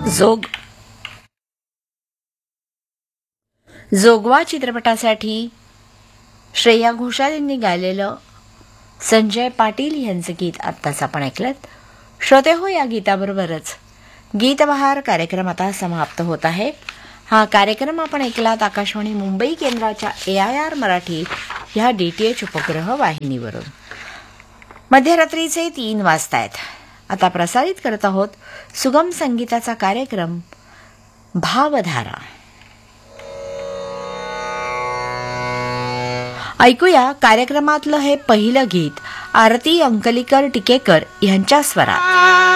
जोग जोगवा चित्रपटासाठी श्रेया घोषाल यांनी गायलेलं संजय पाटील यांचं गीत आत्ताच आपण ऐकलं. श्रोते हो, या गीताबरोबरच गीतबहार कार्यक्रम आता समाप्त होत आहे. हा कार्यक्रम आपण ऐकलात आकाशवाणी मुंबई केंद्राच्या AIR मराठी ह्या DTH उपग्रह वाहिनीवरून. मध्यरात्रीचे 3 वाजतायत. आता प्रसारित करत आहोत सुगम संगीताचा कार्यक्रम भावधारा. ऐकूया कार्यक्रमातलं हे पहिलं गीत आरती अंकलीकर टिकेकर यांच्या स्वरात.